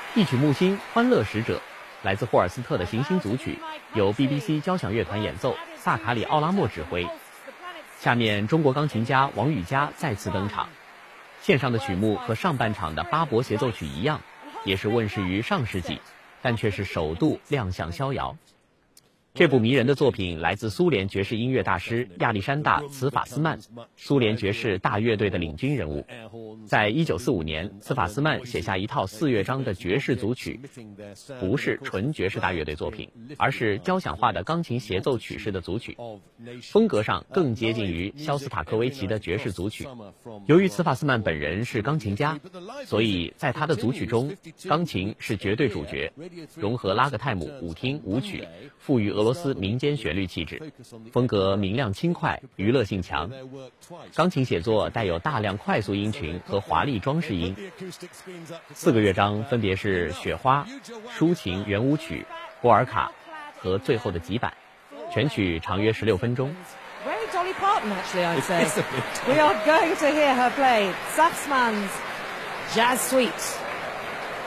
一曲木星欢乐使者，来自霍尔斯特的行星组曲，由 BBC 交响乐团演奏，萨卡里奥拉莫指挥。下面中国钢琴家王羽佳再次登场。线上的曲目和上半场的巴伯协奏曲一样，也是问世于上世纪，但却是首度亮相逍遥。这部迷人的作品来自苏联爵士音乐大师亚历山大·茨法斯曼，苏联爵士大乐队的领军人物。在1945年，茨法斯曼写下一套4乐章的爵士组曲，不是纯爵士大乐队作品，而是交响化的钢琴协奏曲式的组曲，风格上更接近于肖斯塔科维奇的爵士组曲。由于茨法斯曼本人是钢琴家，所以在他的组曲中，钢琴是绝对主角，融合拉格泰姆、舞厅、舞曲，赋予俄罗斯民间旋律气质，风格明亮轻快，娱乐性强。钢琴写作带有大量快速音群和华丽装饰音。4个乐章分别是雪花、抒情圆舞曲、波尔卡和最后的急板，全曲长约16分钟。 Very Dolly Parton, actually, I'd say. We are going to hear her play Saxman's Jazz Suite.